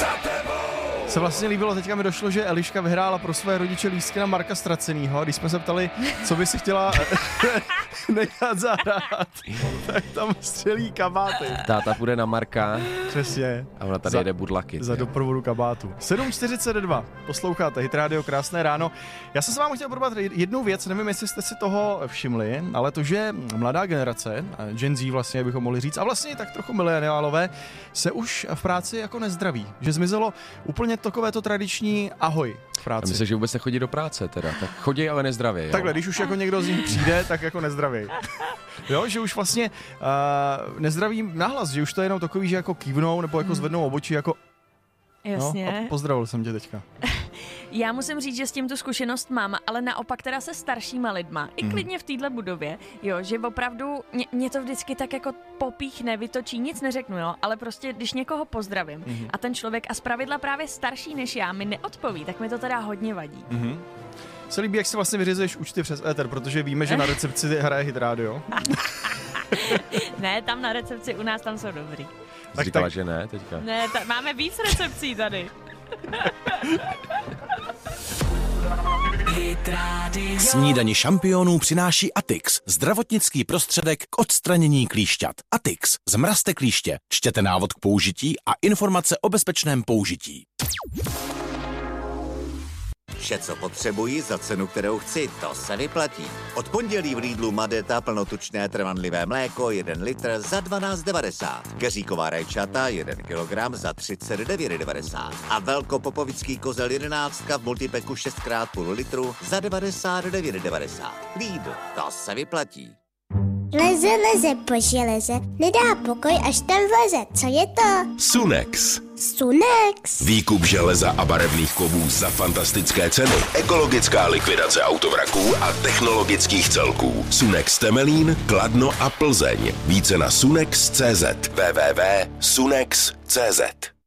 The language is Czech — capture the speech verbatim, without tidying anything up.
Se vlastně líbilo, teďka mi došlo, že Eliška vyhrála pro své rodiče lístky na Marka Ztracenýho. Když jsme se ptali, co by si chtěla nechat zahrát, tak tam střelí kabáty. Táta půjde na Marka. Přesně. A ona tady za, jede budlaky. Za doprovodu kabátu. sedm čtyřicet dva. Posloucháte Hit Radio, krásné ráno. Já jsem s vámi chtěl probrat jednu věc, nevím, jestli jste si toho všimli, ale to, že mladá generace, Gen Z vlastně bychom mohli říct, a vlastně tak trochu mileniálové, se už v práci jako nezdraví. Že zmizelo úplně takové to tradiční ahoj v práci. A myslím, že vůbec nechodí do práce teda. Tak chodí, ale nezdravě. Jo? Takhle, když už jako někdo z nich přijde, tak jako nezdravý. Jo, že už vlastně uh, nezdravím nahlas, že už to je jenom takový, že jako kývnou nebo jako zvednou obočí, jako Jasně. No, pozdravil jsem tě teďka. Já musím říct, že s tím tu zkušenost mám, ale naopak teda se staršíma lidma, i klidně v téhle budově, jo, že opravdu mě, mě to vždycky tak jako popíchne, vytočí, nic neřeknu, jo, ale prostě když někoho pozdravím mm-hmm. a ten člověk a zpravidla právě starší než já mi neodpoví, tak mi to teda hodně vadí. Mm-hmm. Se líbí, jak si vlastně vyřizuješ účty přes éter, protože víme, že na recepci hraje Hit Radio. Ne, tam na recepci u nás tam jsou dobrý. Tak říkala, tak... že ne teďka. Ne, ta, máme víc recepcí tady. Snídani šampionů přináší Atix, zdravotnický prostředek k odstranění klíšťat. Atix, zmrazte klíště, čtěte návod k použití a informace o bezpečném použití. Vše, co potřebuji za cenu, kterou chci, to se vyplatí. Od pondělí v Lidlu Madeta plnotučné trvanlivé mléko jeden litr za dvanáct devadesát. Keříková rajčata jeden kilogram za třicet devět devadesát. A velkopopovický kozel jedenáctka v multipeku šest krát půl litru za devadesát devět devadesát. Lidl, to se vyplatí. Leze, leze po železe, nedá pokoj, až tam vleze. Co je to? Sunex. Sunex. Výkup železa a barevných kovů za fantastické ceny. Ekologická likvidace autovraků a technologických celků. Sunex Temelín, Kladno a Plzeň. Více na sunex tečka cé zet. w w w tečka sunex tečka cé zet.